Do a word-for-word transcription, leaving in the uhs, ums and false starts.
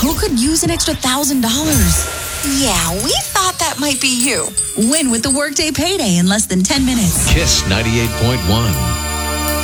who could use an extra one thousand dollars. Yeah, we thought that might be you. Win with the Workday Payday in less than ten minutes. Kiss ninety-eight point one.